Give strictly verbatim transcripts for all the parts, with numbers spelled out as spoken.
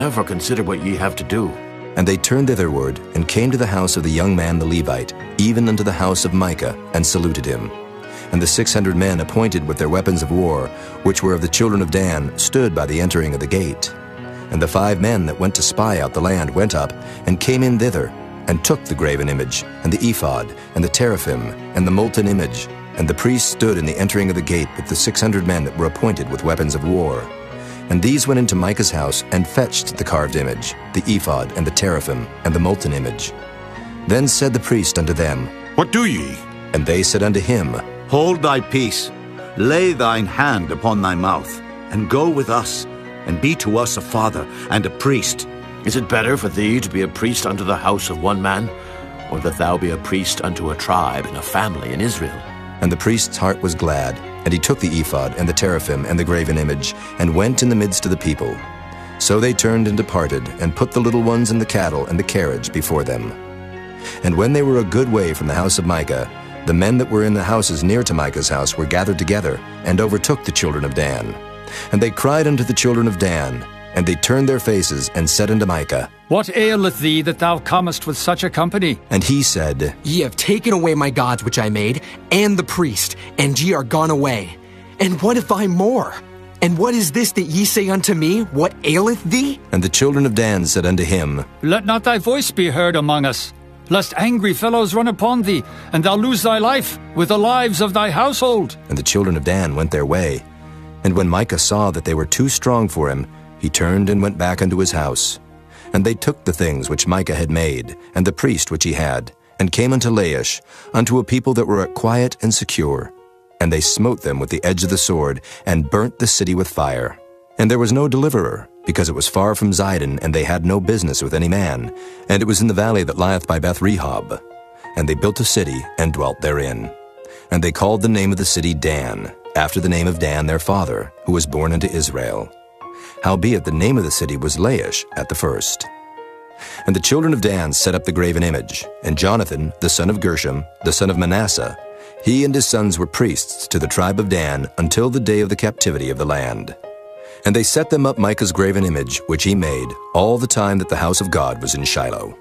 Therefore consider what ye have to do. And they turned thitherward, and came to the house of the young man the Levite, even unto the house of Micah, and saluted him. And the six hundred men appointed with their weapons of war, which were of the children of Dan, stood by the entering of the gate. And the five men that went to spy out the land went up, and came in thither, and took the graven image, and the ephod, and the teraphim, and the molten image. And the priests stood in the entering of the gate with the six hundred men that were appointed with weapons of war. And these went into Micah's house, and fetched the carved image, the ephod, and the teraphim, and the molten image. Then said the priest unto them, What do ye? And they said unto him, Hold thy peace, lay thine hand upon thy mouth, and go with us, and be to us a father and a priest. Is it better for thee to be a priest unto the house of one man, or that thou be a priest unto a tribe and a family in Israel? And the priest's heart was glad, and he took the ephod, and the teraphim, and the graven image, and went in the midst of the people. So they turned and departed, and put the little ones and the cattle and the carriage before them. And when they were a good way from the house of Micah, the men that were in the houses near to Micah's house were gathered together, and overtook the children of Dan. And they cried unto the children of Dan, and they turned their faces, and said unto Micah, What aileth thee that thou comest with such a company? And he said, Ye have taken away my gods which I made, and the priest, and ye are gone away. And what if I more? And what is this that ye say unto me? What aileth thee? And the children of Dan said unto him, Let not thy voice be heard among us, lest angry fellows run upon thee, and thou lose thy life with the lives of thy household. And the children of Dan went their way. And when Micah saw that they were too strong for him, he turned and went back unto his house. And they took the things which Micah had made, and the priest which he had, and came unto Laish, unto a people that were quiet and secure. And they smote them with the edge of the sword, and burnt the city with fire. And there was no deliverer, because it was far from Zidon, and they had no business with any man. And it was in the valley that lieth by Beth-rehob. And they built a city, and dwelt therein. And they called the name of the city Dan, after the name of Dan their father, who was born unto Israel. Howbeit the name of the city was Laish at the first. And the children of Dan set up the graven image, and Jonathan, the son of Gershom, the son of Manasseh, he and his sons were priests to the tribe of Dan until the day of the captivity of the land. And they set them up Micah's graven image, which he made, all the time that the house of God was in Shiloh.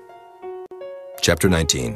Chapter nineteen.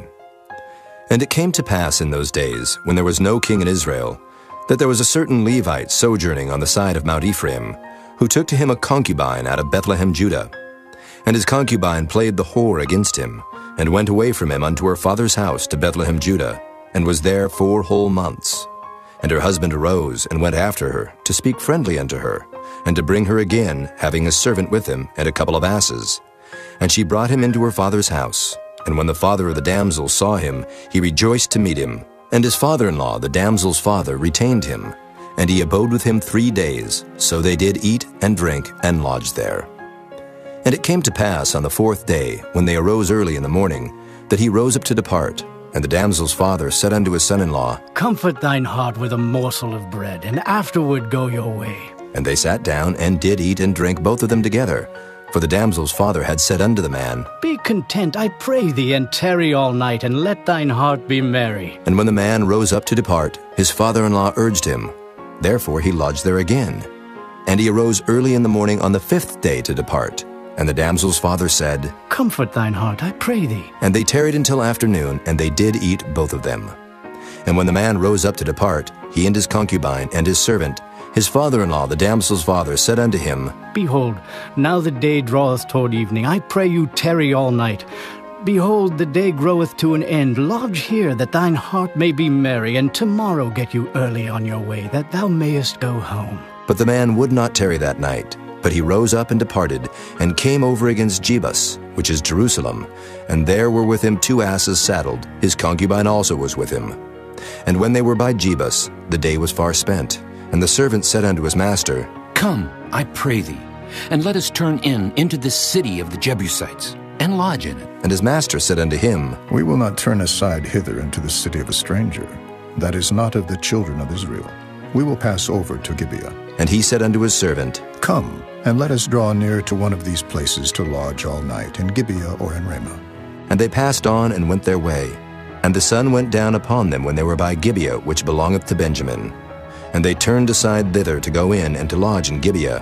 And it came to pass in those days, when there was no king in Israel, that there was a certain Levite sojourning on the side of Mount Ephraim, who took to him a concubine out of Bethlehem, Judah. And his concubine played the whore against him, and went away from him unto her father's house to Bethlehem, Judah, and was there four whole months. And her husband arose, and went after her, to speak friendly unto her, and to bring her again, having a servant with him, and a couple of asses. And she brought him into her father's house. And when the father of the damsel saw him, he rejoiced to meet him. And his father-in-law, the damsel's father, retained him. And he abode with him three days. So they did eat and drink, and lodged there. And it came to pass on the fourth day, when they arose early in the morning, that he rose up to depart. And the damsel's father said unto his son-in-law, Comfort thine heart with a morsel of bread, and afterward go your way. And they sat down, and did eat and drink both of them together. For the damsel's father had said unto the man, Be content, I pray thee, and tarry all night, and let thine heart be merry. And when the man rose up to depart, his father-in-law urged him. Therefore he lodged there again. And he arose early in the morning on the fifth day to depart. And the damsel's father said, Comfort thine heart, I pray thee. And they tarried until afternoon, and they did eat both of them. And when the man rose up to depart, he and his concubine and his servant, his father-in-law, the damsel's father, said unto him, Behold, now the day draweth toward evening. I pray you tarry all night. Behold, the day groweth to an end. Lodge here, that thine heart may be merry, and tomorrow get you early on your way, that thou mayest go home. But the man would not tarry that night. But he rose up and departed, and came over against Jebus, which is Jerusalem. And there were with him two asses saddled. His concubine also was with him. And when they were by Jebus, the day was far spent. And the servant said unto his master, Come, I pray thee, and let us turn in into this city of the Jebusites, and lodge in it. And his master said unto him, We will not turn aside hither into the city of a stranger, that is not of the children of Israel. We will pass over to Gibeah. And he said unto his servant, Come, and let us draw near to one of these places to lodge all night, in Gibeah or in Ramah. And they passed on and went their way. And the sun went down upon them when they were by Gibeah, which belongeth to Benjamin. And they turned aside thither to go in and to lodge in Gibeah.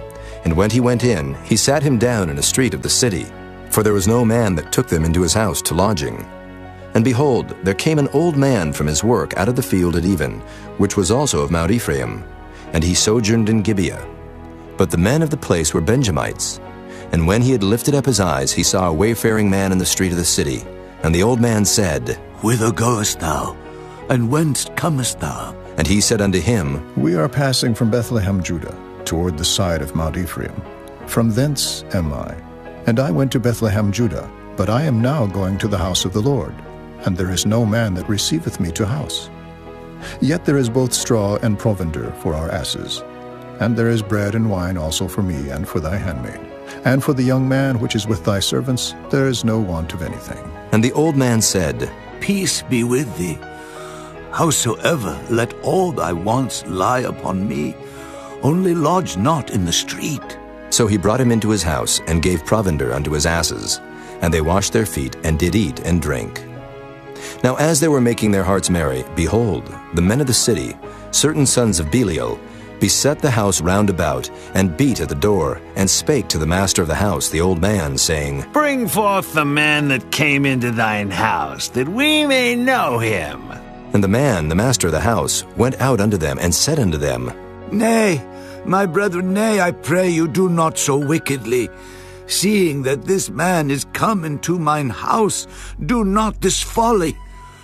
And when he went in, he sat him down in a street of the city, for there was no man that took them into his house to lodging. And behold, there came an old man from his work out of the field at even, which was also of Mount Ephraim, and he sojourned in Gibeah. But the men of the place were Benjamites. And when he had lifted up his eyes, he saw a wayfaring man in the street of the city. And the old man said, Whither goest thou? And whence comest thou? And he said unto him, We are passing from Bethlehem, Judah, toward the side of Mount Ephraim. From thence am I. And I went to Bethlehem, Judah, but I am now going to the house of the Lord, and there is no man that receiveth me to house. Yet there is both straw and provender for our asses, and there is bread and wine also for me and for thy handmaid. And for the young man which is with thy servants, there is no want of anything. And the old man said, Peace be with thee. Howsoever, let all thy wants lie upon me. Only lodge not in the street. So he brought him into his house, and gave provender unto his asses. And they washed their feet, and did eat and drink. Now as they were making their hearts merry, behold, the men of the city, certain sons of Belial, beset the house round about, and beat at the door, and spake to the master of the house, the old man, saying, Bring forth the man that came into thine house, that we may know him. And the man, the master of the house, went out unto them, and said unto them, Nay, my brethren, nay, I pray you, do not so wickedly. Seeing that this man is come into mine house, do not this folly.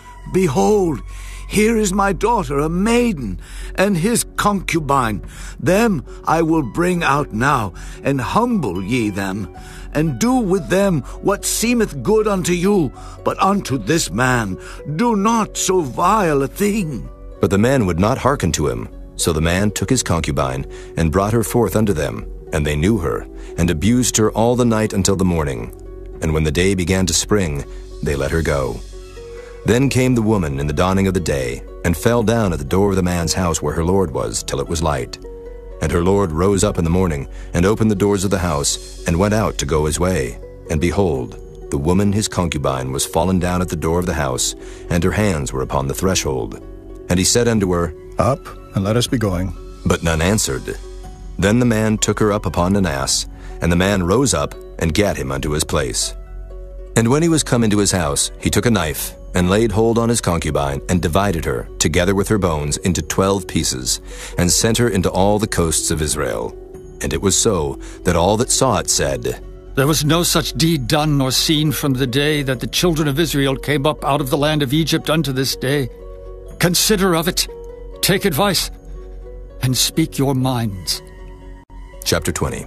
Behold, here is my daughter, a maiden, and his concubine. Them I will bring out now, and humble ye them, and do with them what seemeth good unto you. But unto this man do not so vile a thing. But the man would not hearken to him. So the man took his concubine, and brought her forth unto them. And they knew her, and abused her all the night until the morning. And when the day began to spring, they let her go. Then came the woman in the dawning of the day, and fell down at the door of the man's house where her lord was, till it was light. And her lord rose up in the morning, and opened the doors of the house, and went out to go his way. And behold, the woman his concubine was fallen down at the door of the house, and her hands were upon the threshold. And he said unto her, Up, and let us be going. But none answered. Then the man took her up upon an ass, and the man rose up, and gat him unto his place. And when he was come into his house, he took a knife, and laid hold on his concubine, and divided her, together with her bones, into twelve pieces, and sent her into all the coasts of Israel. And it was so, that all that saw it said, There was no such deed done nor seen from the day that the children of Israel came up out of the land of Egypt unto this day. Consider of it, take advice, and speak your minds. Chapter twenty.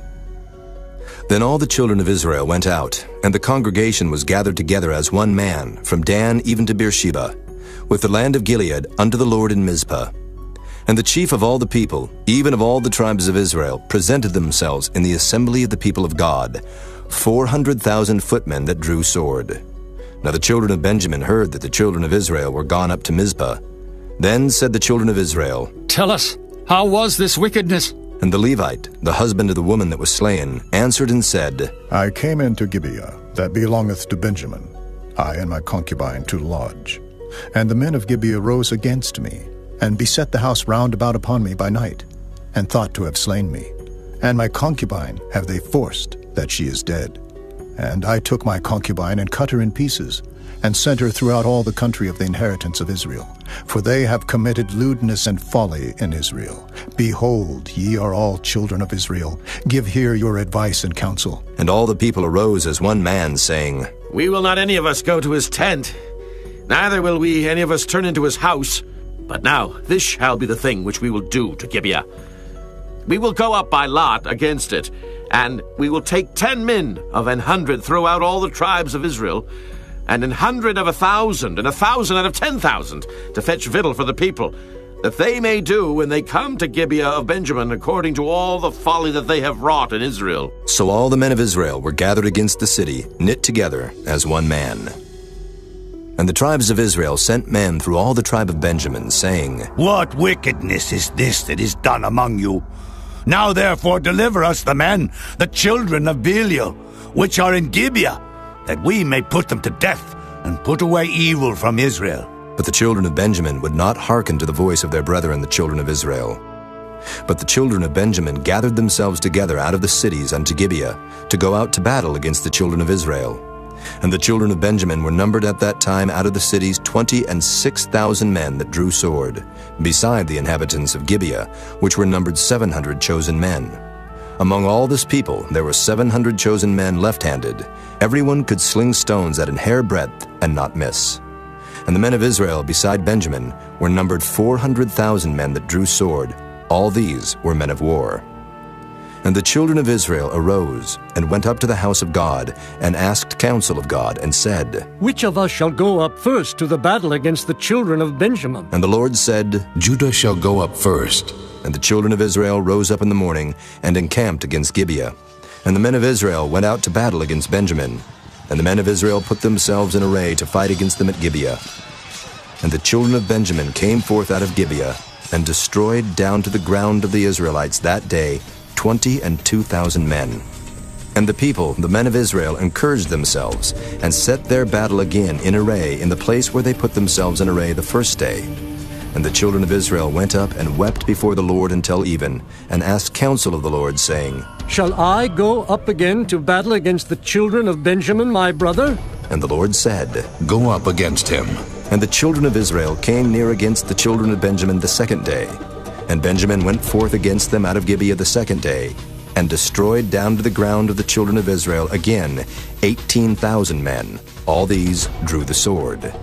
Then all the children of Israel went out, and the congregation was gathered together as one man, from Dan even to Beersheba, with the land of Gilead unto the Lord in Mizpah. And the chief of all the people, even of all the tribes of Israel, presented themselves in the assembly of the people of God, four hundred thousand footmen that drew sword. Now the children of Benjamin heard that the children of Israel were gone up to Mizpah. Then said the children of Israel, Tell us, how was this wickedness? And the Levite, the husband of the woman that was slain, answered and said, I came into Gibeah, that belongeth to Benjamin, I and my concubine to lodge. And the men of Gibeah rose against me, and beset the house round about upon me by night, and thought to have slain me. And my concubine have they forced, that she is dead. And I took my concubine, and cut her in pieces, and sent her throughout all the country of the inheritance of Israel. For they have committed lewdness and folly in Israel. Behold, ye are all children of Israel. Give here your advice and counsel. And all the people arose as one man, saying, We will not any of us go to his tent, neither will we any of us turn into his house. But now this shall be the thing which we will do to Gibeah. We will go up by lot against it, and we will take ten men of an hundred throughout all the tribes of Israel, and an hundred of a thousand, and a thousand out of ten thousand, to fetch victual for the people, that they may do when they come to Gibeah of Benjamin according to all the folly that they have wrought in Israel. So all the men of Israel were gathered against the city, knit together as one man. And the tribes of Israel sent men through all the tribe of Benjamin, saying, What wickedness is this that is done among you? Now therefore deliver us the men, the children of Belial, which are in Gibeah, that we may put them to death, and put away evil from Israel. But the children of Benjamin would not hearken to the voice of their brethren the children of Israel. But the children of Benjamin gathered themselves together out of the cities unto Gibeah, to go out to battle against the children of Israel. And the children of Benjamin were numbered at that time out of the cities twenty and six thousand men that drew sword, beside the inhabitants of Gibeah, which were numbered seven hundred chosen men. Among all this people there were seven hundred chosen men left-handed. Everyone could sling stones at an hair breadth and not miss. And the men of Israel beside Benjamin were numbered four hundred thousand men that drew sword. All these were men of war. And the children of Israel arose and went up to the house of God and asked counsel of God and said, Which of us shall go up first to the battle against the children of Benjamin? And the Lord said, Judah shall go up first. And the children of Israel rose up in the morning and encamped against Gibeah. And the men of Israel went out to battle against Benjamin. And the men of Israel put themselves in array to fight against them at Gibeah. And the children of Benjamin came forth out of Gibeah and destroyed down to the ground of the Israelites that day twenty and two thousand men. And the people, the men of Israel, encouraged themselves and set their battle again in array in the place where they put themselves in array the first day. And the children of Israel went up and wept before the Lord until even, and asked counsel of the Lord, saying, Shall I go up again to battle against the children of Benjamin, my brother? And the Lord said, Go up against him. And the children of Israel came near against the children of Benjamin the second day. And Benjamin went forth against them out of Gibeah the second day, and destroyed down to the ground of the children of Israel again eighteen thousand men. All these drew the sword.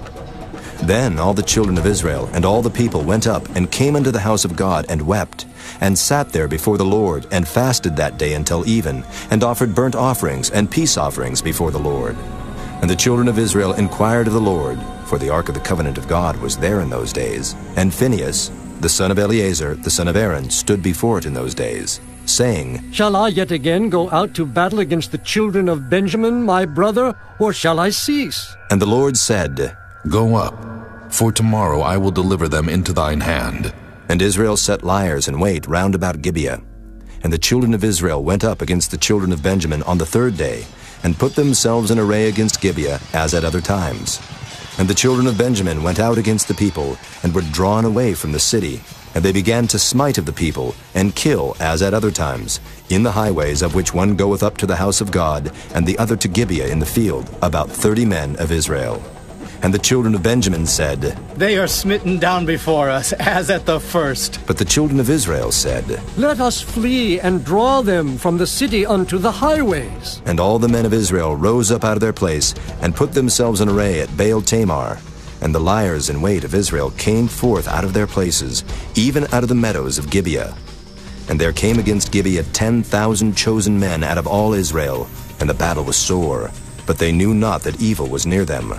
Then all the children of Israel and all the people went up and came unto the house of God and wept, and sat there before the Lord, and fasted that day until even, and offered burnt offerings and peace offerings before the Lord. And the children of Israel inquired of the Lord, for the ark of the covenant of God was there in those days. And Phinehas, the son of Eleazar, the son of Aaron, stood before it in those days, saying, Shall I yet again go out to battle against the children of Benjamin, my brother, or shall I cease? And the Lord said, Go up, for tomorrow I will deliver them into thine hand. And Israel set liers in wait round about Gibeah. And the children of Israel went up against the children of Benjamin on the third day, and put themselves in array against Gibeah, as at other times. And the children of Benjamin went out against the people, and were drawn away from the city. And they began to smite of the people, and kill, as at other times, in the highways, of which one goeth up to the house of God, and the other to Gibeah in the field, about thirty men of Israel. And the children of Benjamin said, They are smitten down before us, as at the first. But the children of Israel said, Let us flee and draw them from the city unto the highways. And all the men of Israel rose up out of their place, and put themselves in array at Baal Tamar. And the liers in wait of Israel came forth out of their places, even out of the meadows of Gibeah. And there came against Gibeah ten thousand chosen men out of all Israel, and the battle was sore, but they knew not that evil was near them.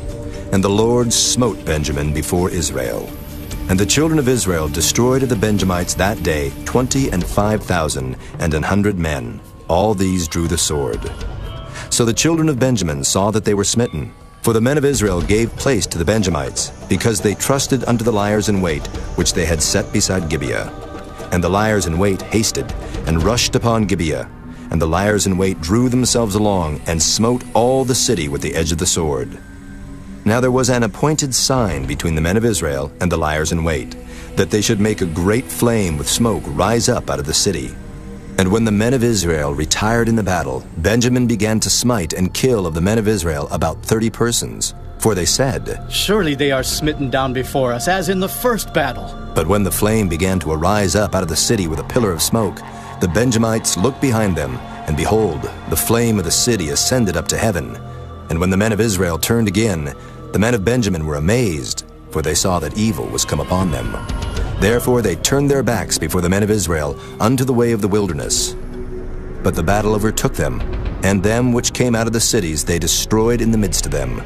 And the Lord smote Benjamin before Israel. And the children of Israel destroyed of the Benjamites that day twenty and five thousand and an hundred men. All these drew the sword. So the children of Benjamin saw that they were smitten. For the men of Israel gave place to the Benjamites, because they trusted unto the liers in wait, which they had set beside Gibeah. And the liers in wait hasted, and rushed upon Gibeah. And the liers in wait drew themselves along, and smote all the city with the edge of the sword. Now there was an appointed sign between the men of Israel and the liers in wait, that they should make a great flame with smoke rise up out of the city. And when the men of Israel retired in the battle, Benjamin began to smite and kill of the men of Israel about thirty persons. For they said, Surely they are smitten down before us, as in the first battle. But when the flame began to arise up out of the city with a pillar of smoke, the Benjamites looked behind them, and behold, the flame of the city ascended up to heaven. And when the men of Israel turned again, the men of Benjamin were amazed, for they saw that evil was come upon them. Therefore they turned their backs before the men of Israel unto the way of the wilderness. But the battle overtook them, and them which came out of the cities they destroyed in the midst of them.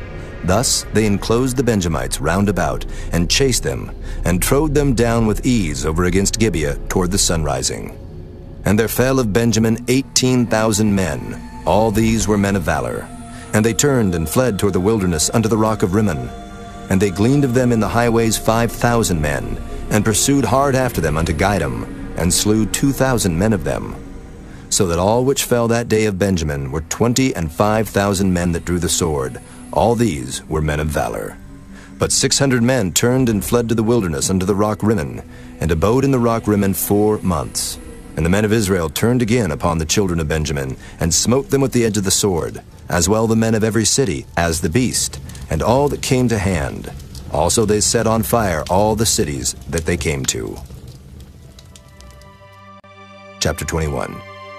Thus they enclosed the Benjamites round about, and chased them, and trode them down with ease over against Gibeah toward the sunrising. And there fell of Benjamin eighteen thousand men. All these were men of valor. And they turned and fled toward the wilderness unto the rock of Rimmon. And they gleaned of them in the highways five thousand men, and pursued hard after them unto Gidom, and slew two thousand men of them. So that all which fell that day of Benjamin were twenty and five thousand men that drew the sword. All these were men of valor. But six hundred men turned and fled to the wilderness unto the rock Rimmon, and abode in the rock Rimmon four months. And the men of Israel turned again upon the children of Benjamin, and smote them with the edge of the sword, as well the men of every city, as the beast, and all that came to hand. Also they set on fire all the cities that they came to. Chapter twenty-one.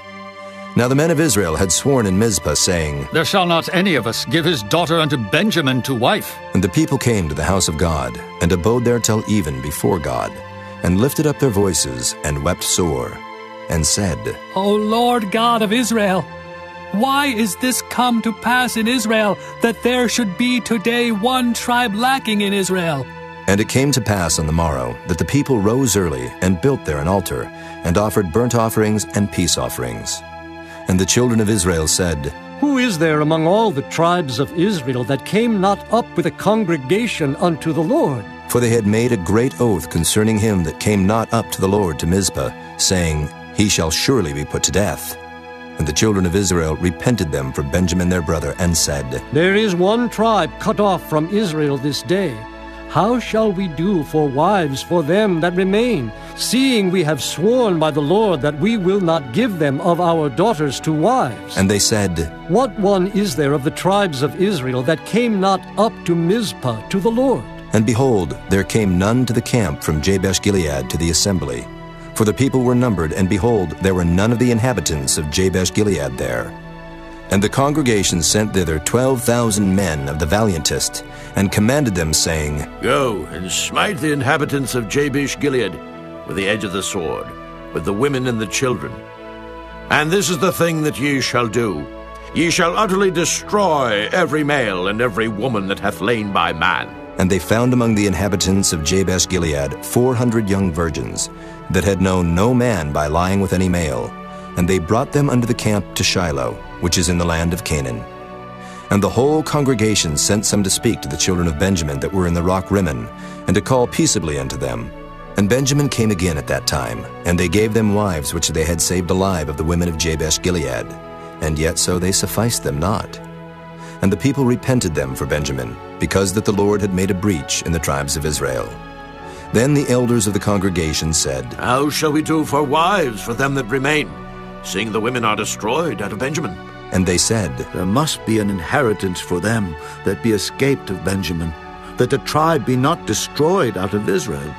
Now the men of Israel had sworn in Mizpah, saying, There shall not any of us give his daughter unto Benjamin to wife. And the people came to the house of God, and abode there till even before God, and lifted up their voices, and wept sore, and said, O Lord God of Israel, why is this come to pass in Israel, that there should be today one tribe lacking in Israel? And it came to pass on the morrow, that the people rose early, and built there an altar, and offered burnt offerings and peace offerings. And the children of Israel said, Who is there among all the tribes of Israel that came not up with a congregation unto the Lord? For they had made a great oath concerning him that came not up to the Lord to Mizpah, saying, He shall surely be put to death. And the children of Israel repented them for Benjamin their brother, and said, There is one tribe cut off from Israel this day. How shall we do for wives for them that remain, seeing we have sworn by the Lord that we will not give them of our daughters to wives? And they said, What one is there of the tribes of Israel that came not up to Mizpah to the Lord? And behold, there came none to the camp from Jabesh-Gilead to the assembly. For the people were numbered, and behold, there were none of the inhabitants of Jabesh-Gilead there. And the congregation sent thither twelve thousand men of the valiantest, and commanded them, saying, Go and smite the inhabitants of Jabesh-Gilead with the edge of the sword, with the women and the children. And this is the thing that ye shall do. Ye shall utterly destroy every male and every woman that hath lain by man. And they found among the inhabitants of Jabesh-Gilead four hundred young virgins, that had known no man by lying with any male. And they brought them unto the camp to Shiloh, which is in the land of Canaan. And the whole congregation sent some to speak to the children of Benjamin that were in the rock Rimmon, and to call peaceably unto them. And Benjamin came again at that time, and they gave them wives which they had saved alive of the women of Jabesh-Gilead, and yet so they sufficed them not. And the people repented them for Benjamin, because that the Lord had made a breach in the tribes of Israel. Then the elders of the congregation said, How shall we do for wives for them that remain, seeing the women are destroyed out of Benjamin? And they said, There must be an inheritance for them that be escaped of Benjamin, that the tribe be not destroyed out of Israel.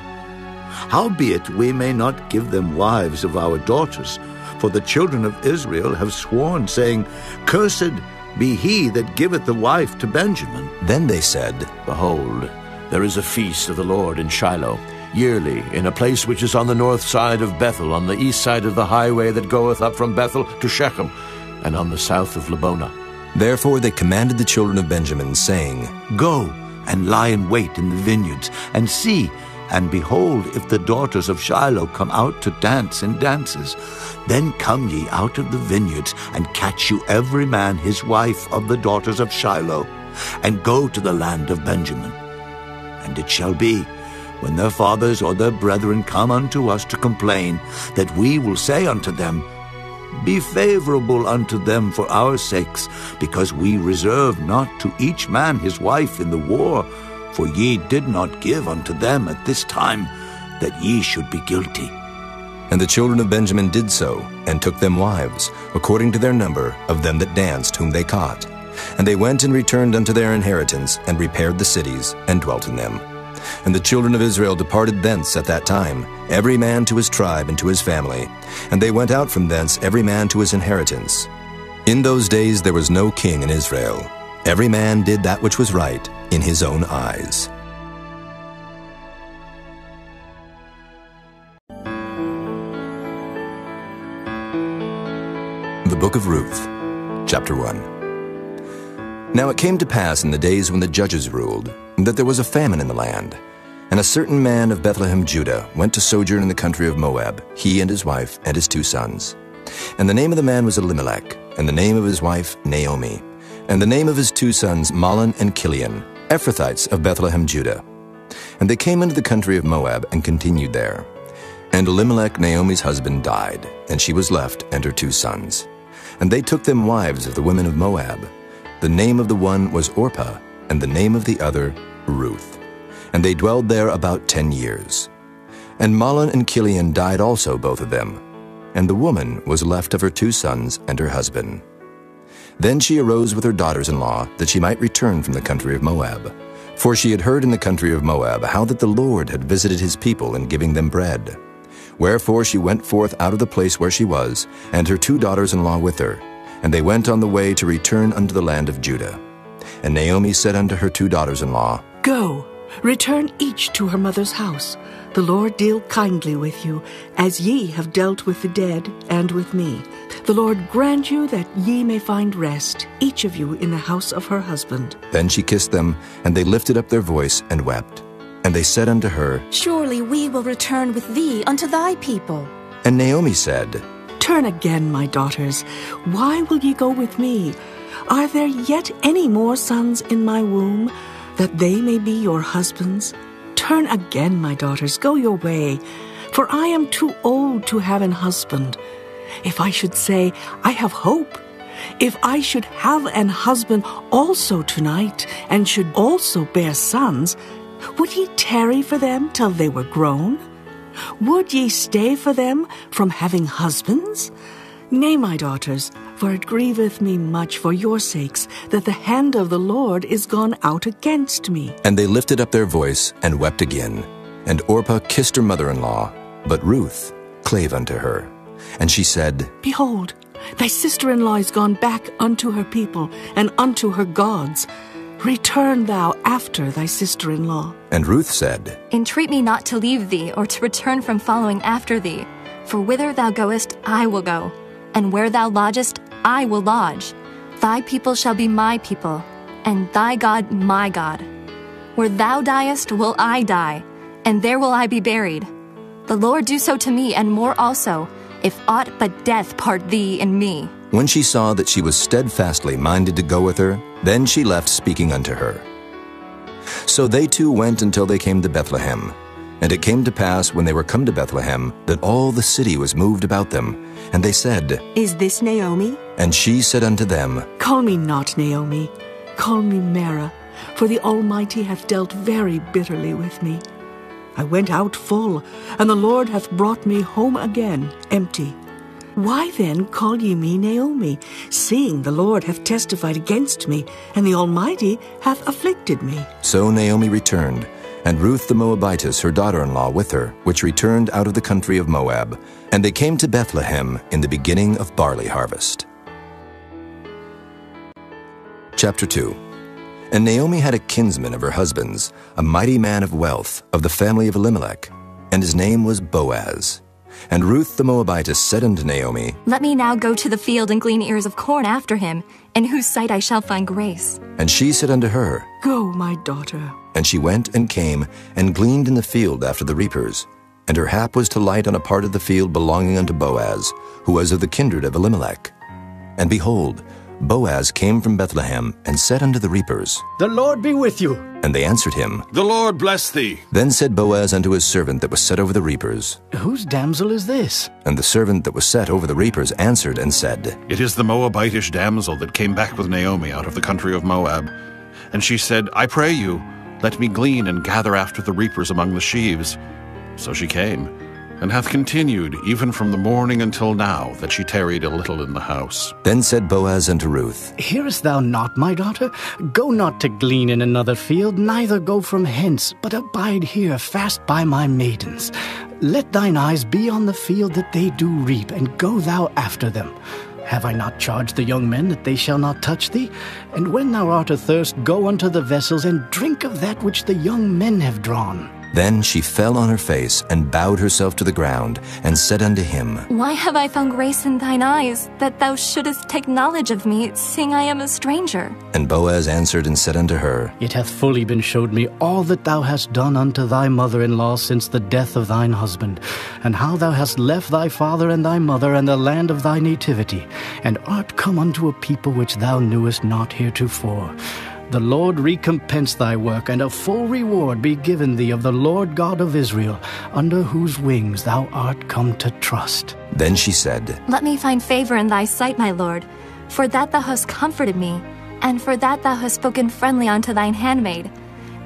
Howbeit we may not give them wives of our daughters, for the children of Israel have sworn, saying, Cursed be he that giveth the wife to Benjamin. Then they said, Behold, there is a feast of the Lord in Shiloh, yearly, in a place which is on the north side of Bethel, on the east side of the highway that goeth up from Bethel to Shechem, and on the south of Lebonah. Therefore they commanded the children of Benjamin, saying, Go and lie in wait in the vineyards, and see, and behold, if the daughters of Shiloh come out to dance in dances, then come ye out of the vineyards, and catch you every man his wife of the daughters of Shiloh, and go to the land of Benjamin. And it shall be, when their fathers or their brethren come unto us to complain, that we will say unto them, Be favorable unto them for our sakes, because we reserve not to each man his wife in the war, for ye did not give unto them at this time, that ye should be guilty. And the children of Benjamin did so, and took them wives, according to their number of them that danced whom they caught. And they went and returned unto their inheritance, and repaired the cities, and dwelt in them. And the children of Israel departed thence at that time, every man to his tribe and to his family. And they went out from thence every man to his inheritance. In those days there was no king in Israel. Every man did that which was right in his own eyes. The Book of Ruth, Chapter one. Now it came to pass in the days when the judges ruled, that there was a famine in the land. And a certain man of Bethlehem, Judah, went to sojourn in the country of Moab, he and his wife and his two sons. And the name of the man was Elimelech, and the name of his wife Naomi, and the name of his two sons Mahlon and Chilion, Ephrathites of Bethlehem, Judah. And they came into the country of Moab, and continued there. And Elimelech, Naomi's husband, died, and she was left and her two sons. And they took them wives of the women of Moab. The name of the one was Orpah, and the name of the other Ruth. and they dwelled there about ten years. And Mahlon and Chilion died also, both of them, and the woman was left of her two sons and her husband. Then she arose with her daughters-in-law, that she might return from the country of Moab. For she had heard in the country of Moab how that the Lord had visited his people in giving them bread. Wherefore she went forth out of the place where she was, and her two daughters-in-law with her, and they went on the way to return unto the land of Judah. And Naomi said unto her two daughters-in-law, Go, return each to her mother's house. The Lord deal kindly with you, as ye have dealt with the dead and with me. The Lord grant you that ye may find rest, each of you in the house of her husband. Then she kissed them, and they lifted up their voice and wept. And they said unto her, Surely we will return with thee unto thy people. And Naomi said, Turn again, my daughters. Why will ye go with me? Are there yet any more sons in my womb, that they may be your husbands? Turn again, my daughters, go your way, for I am too old to have an husband. If I should say, I have hope, if I should have an husband also tonight, and should also bear sons, would ye tarry for them till they were grown? Would ye stay for them from having husbands? Nay, my daughters, for it grieveth me much for your sakes, that the hand of the Lord is gone out against me. And they lifted up their voice and wept again. And Orpah kissed her mother-in-law, but Ruth clave unto her. And she said, Behold, thy sister-in-law is gone back unto her people, and unto her gods. Return thou after thy sister-in-law. And Ruth said, Entreat me not to leave thee, or to return from following after thee. For whither thou goest, I will go, and where thou lodgest, I will lodge. Thy people shall be my people, and thy God my God. Where thou diest will I die, and there will I be buried. The Lord do so to me, and more also, if aught but death part thee and me. When she saw that she was steadfastly minded to go with her, then she left speaking unto her. So they two went until they came to Bethlehem. And it came to pass, when they were come to Bethlehem, that all the city was moved about them. And they said, Is this Naomi? And she said unto them, Call me not Naomi, call me Mara, for the Almighty hath dealt very bitterly with me. I went out full, and the Lord hath brought me home again empty. Why then call ye me Naomi, seeing the Lord hath testified against me, and the Almighty hath afflicted me? So Naomi returned, and Ruth the Moabitess, her daughter-in-law, with her, which returned out of the country of Moab. And they came to Bethlehem in the beginning of barley harvest. Chapter two. And Naomi had a kinsman of her husband's, a mighty man of wealth, of the family of Elimelech, and his name was Boaz. And Ruth the Moabitess said unto Naomi, Let me now go to the field and glean ears of corn after him, in whose sight I shall find grace. And she said unto her, Go, my daughter. And she went and came, and gleaned in the field after the reapers. And her hap was to light on a part of the field belonging unto Boaz, who was of the kindred of Elimelech. And behold, Boaz came from Bethlehem, and said unto the reapers, The Lord be with you. And they answered him, The Lord bless thee. Then said Boaz unto his servant that was set over the reapers, Whose damsel is this? And the servant that was set over the reapers answered and said, It is the Moabitish damsel that came back with Naomi out of the country of Moab. And she said, I pray you, let me glean and gather after the reapers among the sheaves. So she came, and hath continued even from the morning until now, that she tarried a little in the house. Then said Boaz unto Ruth, Hearest thou not, my daughter? Go not to glean in another field, neither go from hence, but abide here fast by my maidens. Let thine eyes be on the field that they do reap, and go thou after them. Have I not charged the young men that they shall not touch thee? And when thou art athirst, go unto the vessels, and drink of that which the young men have drawn. Then she fell on her face, and bowed herself to the ground, and said unto him, Why have I found grace in thine eyes, that thou shouldest take knowledge of me, seeing I am a stranger? And Boaz answered and said unto her, It hath fully been showed me all that thou hast done unto thy mother-in-law since the death of thine husband, and how thou hast left thy father and thy mother and the land of thy nativity, and art come unto a people which thou knewest not heretofore. The Lord recompense thy work, and a full reward be given thee of the Lord God of Israel, under whose wings thou art come to trust. Then she said, Let me find favor in thy sight, my Lord, for that thou hast comforted me, and for that thou hast spoken friendly unto thine handmaid.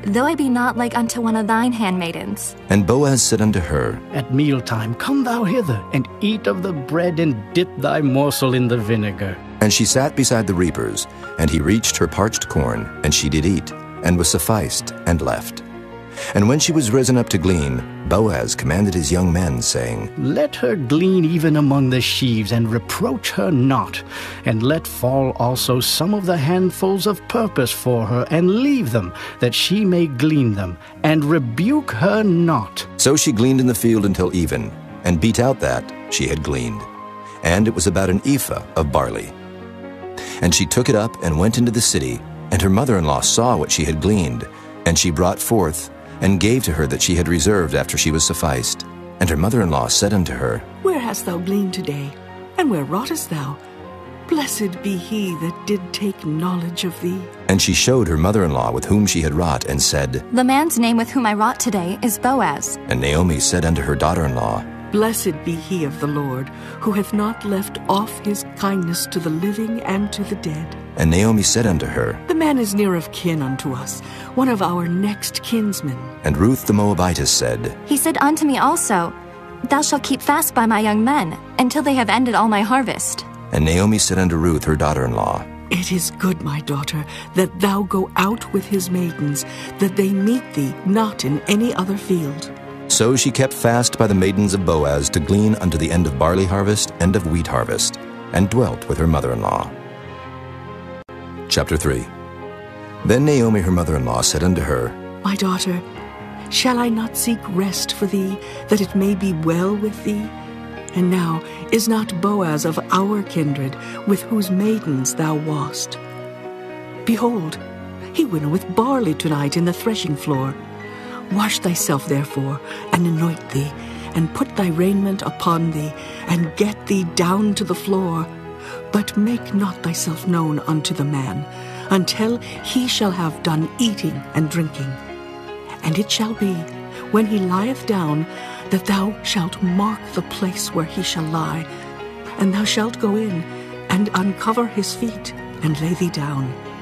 though I be not like unto one of thine handmaidens. And Boaz said unto her, At mealtime come thou hither, and eat of the bread, and dip thy morsel in the vinegar. And she sat beside the reapers, and he reached her parched corn, and she did eat, and was sufficed, and left. And when she was risen up to glean, Boaz commanded his young men, saying, Let her glean even among the sheaves, and reproach her not. And let fall also some of the handfuls of purpose for her, and leave them, that she may glean them, and rebuke her not. So she gleaned in the field until even, and beat out that she had gleaned. And it was about an ephah of barley. And she took it up and went into the city, and her mother-in-law saw what she had gleaned, and she brought forth, and gave to her that she had reserved after she was sufficed. And her mother-in-law said unto her, Where hast thou gleaned today? And where wroughtest thou? Blessed be he that did take knowledge of thee. And she showed her mother-in-law with whom she had wrought, and said, The man's name with whom I wrought today is Boaz. And Naomi said unto her daughter-in-law, Blessed be he of the Lord, who hath not left off his kindness to the living and to the dead. And Naomi said unto her, The man is near of kin unto us, one of our next kinsmen. And Ruth the Moabitess said, He said unto me also, Thou shalt keep fast by my young men, until they have ended all my harvest. And Naomi said unto Ruth her daughter-in-law, It is good, my daughter, that thou go out with his maidens, that they meet thee not in any other field. So she kept fast by the maidens of Boaz to glean unto the end of barley harvest and of wheat harvest, and dwelt with her mother-in-law. Chapter three. Then Naomi her mother-in-law said unto her, My daughter, shall I not seek rest for thee, that it may be well with thee? And now is not Boaz of our kindred, with whose maidens thou wast? Behold, he winnoweth barley tonight in the threshing floor. Wash thyself therefore, and anoint thee, and put thy raiment upon thee, and get thee down to the floor. But make not thyself known unto the man, until he shall have done eating and drinking. And it shall be, when he lieth down, that thou shalt mark the place where he shall lie, and thou shalt go in, and uncover his feet, and lay thee down,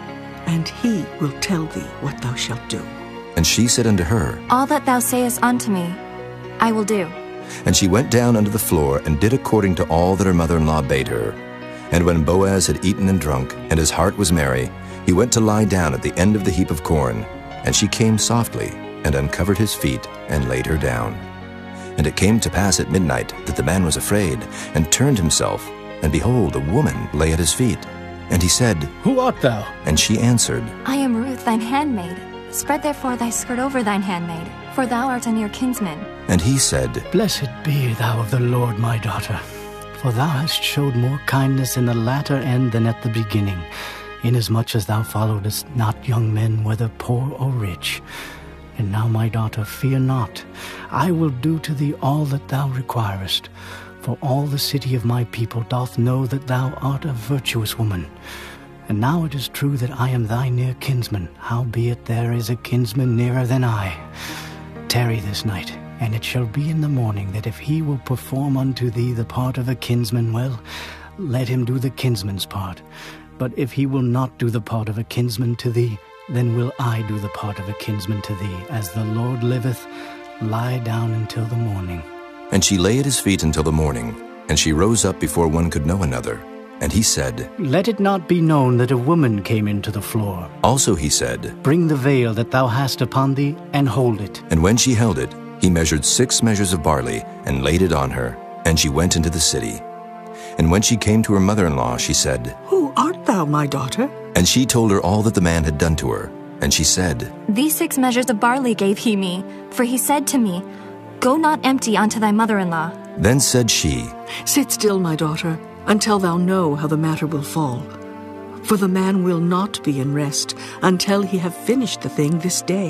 and he will tell thee what thou shalt do. And she said unto her, All that thou sayest unto me, I will do. And she went down unto the floor, and did according to all that her mother-in-law bade her. And when Boaz had eaten and drunk, and his heart was merry, he went to lie down at the end of the heap of corn. And she came softly, and uncovered his feet, and laid her down. And it came to pass at midnight, that the man was afraid, and turned himself, and behold, a woman lay at his feet. And he said, Who art thou? And she answered, I am Ruth thine handmaid. Spread therefore thy skirt over thine handmaid, for thou art a near kinsman. And he said, Blessed be thou of the Lord, my daughter, for thou hast showed more kindness in the latter end than at the beginning, inasmuch as thou followedst not young men, whether poor or rich. And now, my daughter, fear not. I will do to thee all that thou requirest. For all the city of my people doth know that thou art a virtuous woman. And now it is true that I am thy near kinsman, howbeit there is a kinsman nearer than I. Tarry this night, and it shall be in the morning that if he will perform unto thee the part of a kinsman, well, let him do the kinsman's part. But if he will not do the part of a kinsman to thee, then will I do the part of a kinsman to thee. As the Lord liveth, lie down until the morning. And she lay at his feet until the morning, and she rose up before one could know another. And he said, Let it not be known that a woman came into the floor. Also he said, Bring the veil that thou hast upon thee, and hold it. And when she held it, he measured six measures of barley, and laid it on her, and she went into the city. And when she came to her mother-in-law, she said, Who art thou, my daughter? And she told her all that the man had done to her. And she said, These six measures of barley gave he me, for he said to me, Go not empty unto thy mother-in-law. Then said she, Sit still, my daughter, until thou know how the matter will fall. For the man will not be in rest until he have finished the thing this day.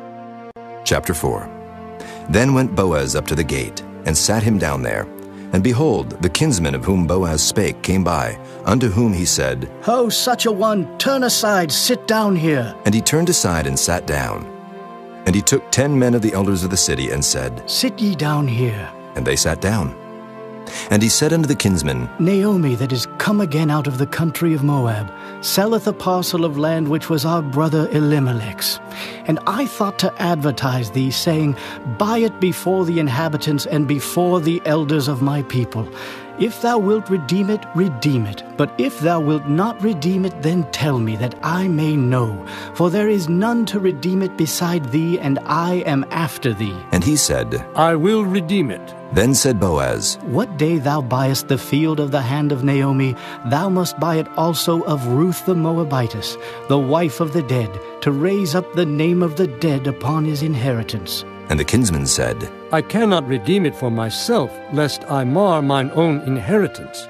Chapter four. Then went Boaz up to the gate, and sat him down there. And behold, the kinsman of whom Boaz spake came by, unto whom he said, Ho, such a one, turn aside, sit down here. And he turned aside and sat down. And he took ten men of the elders of the city, and said, Sit ye down here. And they sat down. And he said unto the kinsman, Naomi, that is come again out of the country of Moab, selleth a parcel of land which was our brother Elimelech's. And I thought to advertise thee, saying, Buy it before the inhabitants and before the elders of my people. If thou wilt redeem it, redeem it. But if thou wilt not redeem it, then tell me, that I may know. For there is none to redeem it beside thee, and I am after thee. And he said, I will redeem it. Then said Boaz, What day thou buyest the field of the hand of Naomi, thou must buy it also of Ruth the Moabitess, the wife of the dead, to raise up the name of the dead upon his inheritance. And the kinsman said, I cannot redeem it for myself, lest I mar mine own inheritance.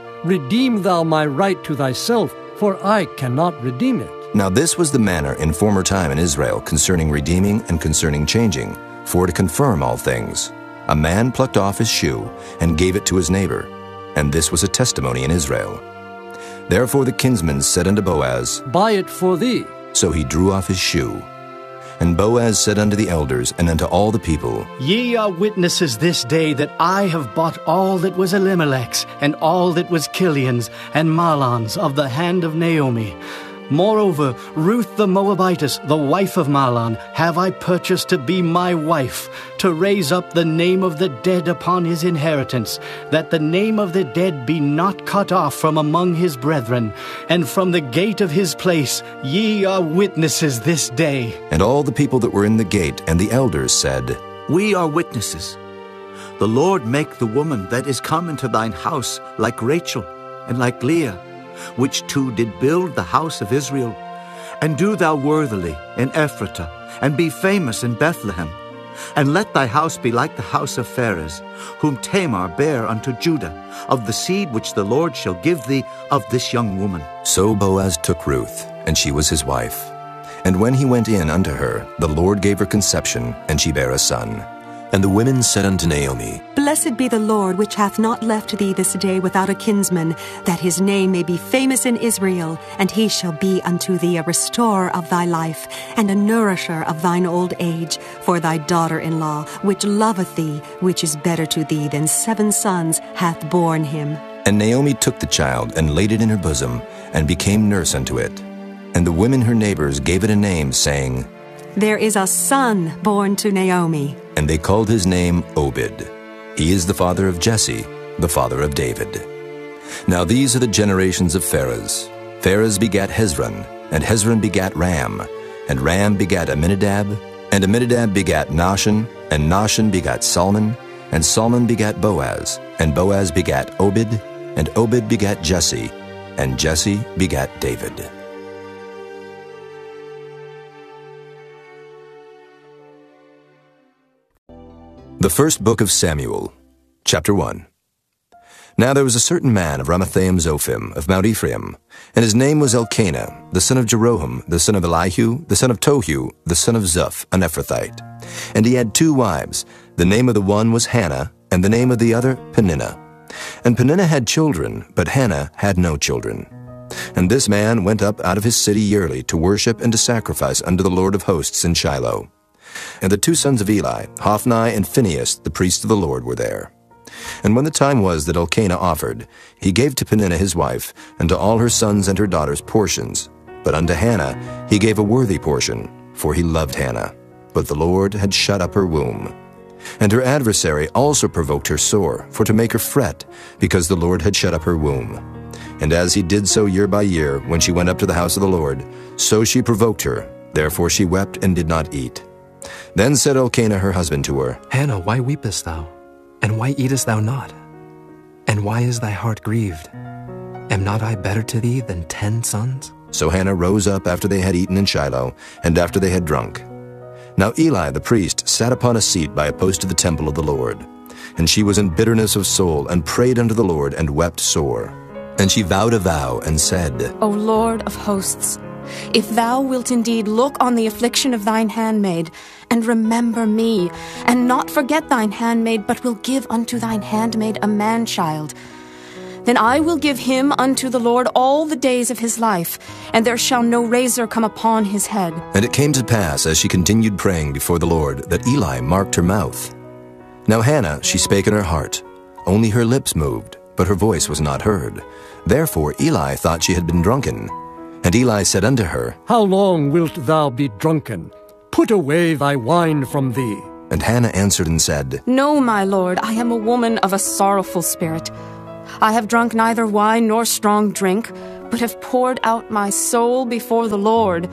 Redeem thou my right to thyself, for I cannot redeem it. Now this was the manner in former time in Israel concerning redeeming and concerning changing, for to confirm all things. A man plucked off his shoe and gave it to his neighbor, and this was a testimony in Israel. Therefore the kinsman said unto Boaz, Buy it for thee. So he drew off his shoe. And Boaz said unto the elders and unto all the people, Ye are witnesses this day that I have bought all that was Elimelech's, and all that was Kilion's and Mahlon's of the hand of Naomi. Moreover, Ruth the Moabitess, the wife of Mahlon, have I purchased to be my wife, to raise up the name of the dead upon his inheritance, that the name of the dead be not cut off from among his brethren. And from the gate of his place ye are witnesses this day. And all the people that were in the gate and the elders said, We are witnesses. The Lord make the woman that is come into thine house like Rachel and like Leah, which two did build the house of Israel. And do thou worthily in Ephratah, and be famous in Bethlehem. And let thy house be like the house of Pharez, whom Tamar bare unto Judah, of the seed which the Lord shall give thee of this young woman. So Boaz took Ruth, and she was his wife. And when he went in unto her, the Lord gave her conception, and she bare a son. And the women said unto Naomi, Blessed be the Lord, which hath not left thee this day without a kinsman, that his name may be famous in Israel, and he shall be unto thee a restorer of thy life, and a nourisher of thine old age, for thy daughter-in-law, which loveth thee, which is better to thee than seven sons, hath borne him. And Naomi took the child, and laid it in her bosom, and became nurse unto it. And the women her neighbors gave it a name, saying, There is a son born to Naomi. And they called his name Obed. He is the father of Jesse, the father of David. Now these are the generations of Pharez. Pharez begat Hezron, and Hezron begat Ram, and Ram begat Amminadab, and Amminadab begat Nahshon, and Nahshon begat Salmon, and Salmon begat Boaz, and Boaz begat Obed, and Obed begat Jesse, and Jesse begat David. The first book of Samuel, chapter one. Now there was a certain man of Ramathaim Zophim, of Mount Ephraim, and his name was Elkanah, the son of Jeroham, the son of Elihu, the son of Tohu, the son of Zuph, an Ephrathite. And he had two wives. The name of the one was Hannah, and the name of the other Peninnah. And Peninnah had children, but Hannah had no children. And this man went up out of his city yearly to worship and to sacrifice unto the Lord of hosts in Shiloh. And the two sons of Eli, Hophni and Phinehas, the priests of the Lord, were there. And when the time was that Elkanah offered, he gave to Peninnah his wife, and to all her sons and her daughters portions. But unto Hannah he gave a worthy portion, for he loved Hannah. But the Lord had shut up her womb. And her adversary also provoked her sore, for to make her fret, because the Lord had shut up her womb. And as he did so year by year, when she went up to the house of the Lord, so she provoked her. Therefore she wept and did not eat. Then said Elkanah her husband to her, Hannah, why weepest thou? And why eatest thou not? And why is thy heart grieved? Am not I better to thee than ten sons? So Hannah rose up after they had eaten in Shiloh, and after they had drunk. Now Eli the priest sat upon a seat by a post of the temple of the Lord. And she was in bitterness of soul, and prayed unto the Lord, and wept sore. And she vowed a vow, and said, O Lord of hosts, if thou wilt indeed look on the affliction of thine handmaid, and remember me, and not forget thine handmaid, but will give unto thine handmaid a man-child, then I will give him unto the Lord all the days of his life, and there shall no razor come upon his head. And it came to pass, as she continued praying before the Lord, that Eli marked her mouth. Now Hannah, she spake in her heart, only her lips moved, but her voice was not heard. Therefore Eli thought she had been drunken. And Eli said unto her, How long wilt thou be drunken? Put away thy wine from thee. And Hannah answered and said, No, my lord, I am a woman of a sorrowful spirit. I have drunk neither wine nor strong drink, but have poured out my soul before the Lord.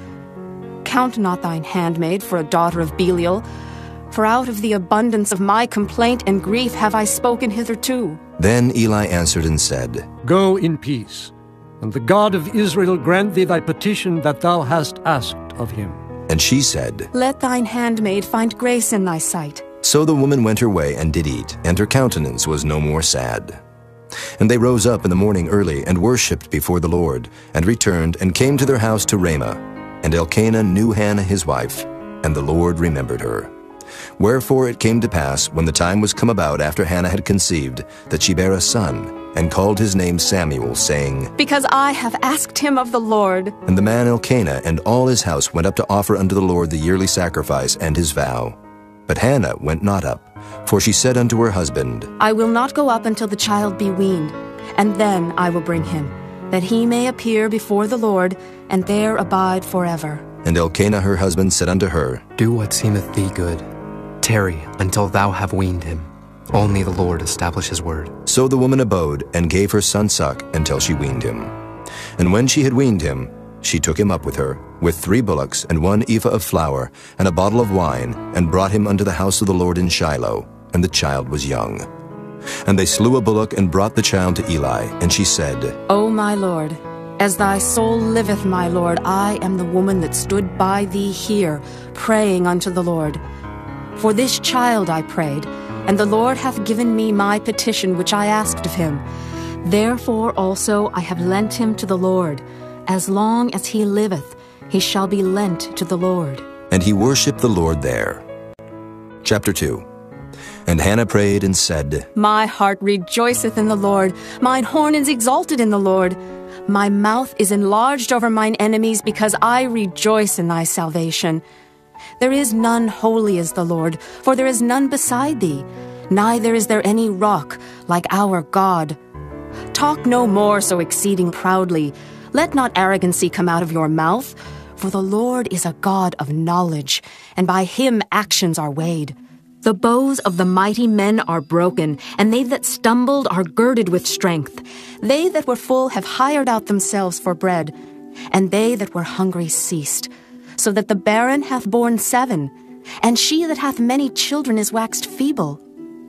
Count not thine handmaid for a daughter of Belial, for out of the abundance of my complaint and grief have I spoken hitherto. Then Eli answered and said, Go in peace, and the God of Israel grant thee thy petition that thou hast asked of him. And she said, Let thine handmaid find grace in thy sight. So the woman went her way and did eat, and her countenance was no more sad. And they rose up in the morning early, and worshipped before the Lord, and returned, and came to their house to Ramah. And Elkanah knew Hannah his wife, and the Lord remembered her. Wherefore it came to pass, when the time was come about after Hannah had conceived, that she bare a son, and called his name Samuel, saying, Because I have asked him of the Lord. And the man Elkanah and all his house went up to offer unto the Lord the yearly sacrifice and his vow. But Hannah went not up, for she said unto her husband, I will not go up until the child be weaned, and then I will bring him, that he may appear before the Lord, and there abide forever. And Elkanah her husband said unto her, Do what seemeth thee good. Tarry until thou have weaned him. Only the Lord establish his word. So the woman abode, and gave her son suck until she weaned him. And when she had weaned him, she took him up with her, with three bullocks, and one ephah of flour, and a bottle of wine, and brought him unto the house of the Lord in Shiloh, and the child was young. And they slew a bullock, and brought the child to Eli, and she said, O my Lord, as thy soul liveth, my Lord, I am the woman that stood by thee here, praying unto the Lord. For this child I prayed, and the Lord hath given me my petition which I asked of him. Therefore also I have lent him to the Lord. As long as he liveth, he shall be lent to the Lord. And he worshipped the Lord there. Chapter two. And Hannah prayed and said, My heart rejoiceth in the Lord, mine horn is exalted in the Lord. My mouth is enlarged over mine enemies, because I rejoice in thy salvation. There is none holy as the Lord, for there is none beside thee, neither is there any rock like our God. Talk no more so exceeding proudly. Let not arrogancy come out of your mouth, for the Lord is a God of knowledge, and by him actions are weighed. The bows of the mighty men are broken, and they that stumbled are girded with strength. They that were full have hired out themselves for bread, and they that were hungry ceased, so that the barren hath borne seven, and she that hath many children is waxed feeble.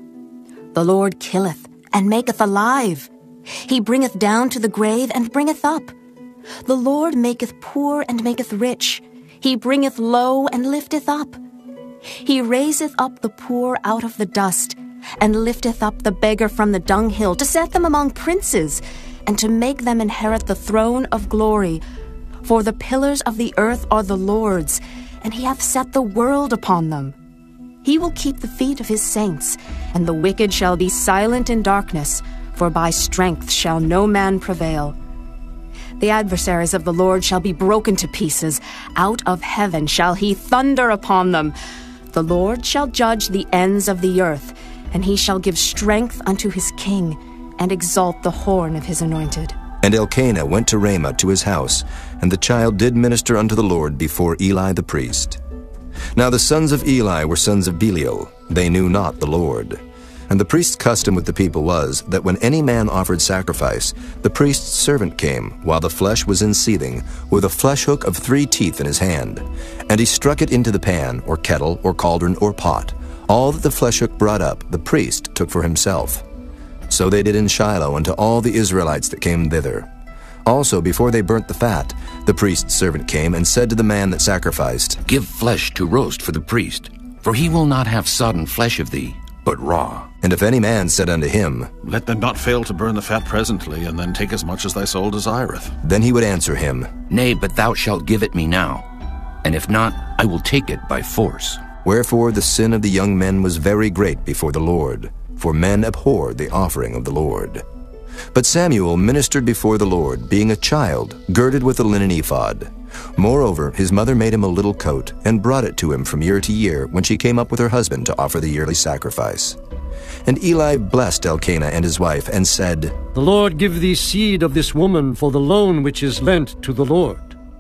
The Lord killeth, and maketh alive. He bringeth down to the grave, and bringeth up. The Lord maketh poor, and maketh rich. He bringeth low, and lifteth up. He raiseth up the poor out of the dust, and lifteth up the beggar from the dunghill, to set them among princes, and to make them inherit the throne of glory. For the pillars of the earth are the Lord's, and he hath set the world upon them. He will keep the feet of his saints, and the wicked shall be silent in darkness, for by strength shall no man prevail. The adversaries of the Lord shall be broken to pieces. Out of heaven shall he thunder upon them. The Lord shall judge the ends of the earth, and he shall give strength unto his king, and exalt the horn of his anointed. And Elkanah went to Ramah to his house, and the child did minister unto the Lord before Eli the priest. Now the sons of Eli were sons of Belial. They knew not the Lord. And the priest's custom with the people was, that when any man offered sacrifice, the priest's servant came, while the flesh was in seething, with a flesh hook of three teeth in his hand. And he struck it into the pan, or kettle, or cauldron, or pot. All that the flesh hook brought up, the priest took for himself. So they did in Shiloh unto all the Israelites that came thither. Also, before they burnt the fat, the priest's servant came and said to the man that sacrificed, Give flesh to roast for the priest, for he will not have sodden flesh of thee, but raw. And if any man said unto him, Let them not fail to burn the fat presently, and then take as much as thy soul desireth. Then he would answer him, Nay, but thou shalt give it me now, and if not, I will take it by force. Wherefore the sin of the young men was very great before the Lord, for men abhor the offering of the Lord. But Samuel ministered before the Lord, being a child, girded with a linen ephod. Moreover, his mother made him a little coat, and brought it to him from year to year, when she came up with her husband to offer the yearly sacrifice. And Eli blessed Elkanah and his wife, and said, The Lord give thee seed of this woman for the loan which is lent to the Lord.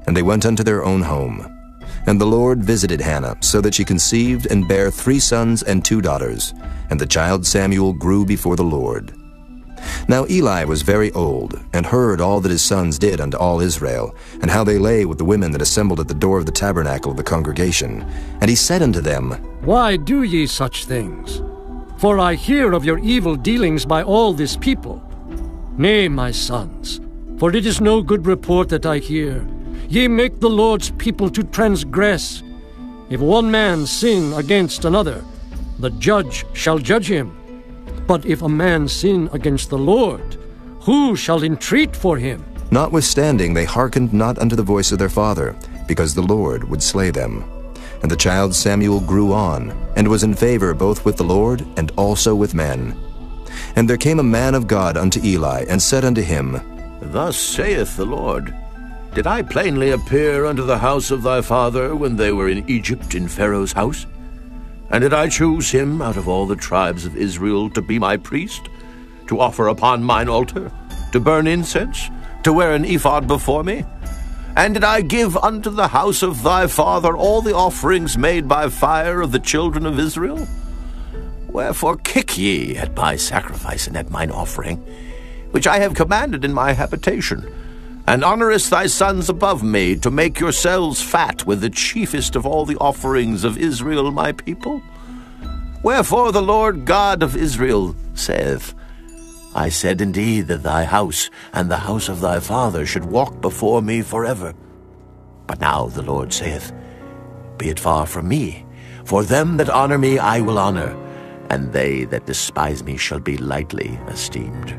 and they went unto their own home. And the Lord visited Hannah, so that she conceived and bare three sons and two daughters. And the child Samuel grew before the Lord. Now Eli was very old, and heard all that his sons did unto all Israel, and how they lay with the women that assembled at the door of the tabernacle of the congregation. And he said unto them, Why do ye such things? For I hear of your evil dealings by all this people. Nay, my sons, for it is no good report that I hear. Ye make the Lord's people to transgress. If one man sin against another, the judge shall judge him. But if a man sin against the Lord, who shall entreat for him? Notwithstanding they hearkened not unto the voice of their father, because the Lord would slay them. And the child Samuel grew on, and was in favor both with the Lord and also with men. And there came a man of God unto Eli, and said unto him, Thus saith the Lord, Did I plainly appear unto the house of thy father when they were in Egypt in Pharaoh's house? And did I choose him out of all the tribes of Israel to be my priest, to offer upon mine altar, to burn incense, to wear an ephod before me? And did I give unto the house of thy father all the offerings made by fire of the children of Israel? Wherefore kick ye at my sacrifice and at mine offering, which I have commanded in my habitation, and honourest thy sons above me, to make yourselves fat with the chiefest of all the offerings of Israel my people? Wherefore the Lord God of Israel saith, I said indeed that thy house and the house of thy father should walk before me forever. But now the Lord saith, Be it far from me, for them that honour me I will honour, and they that despise me shall be lightly esteemed.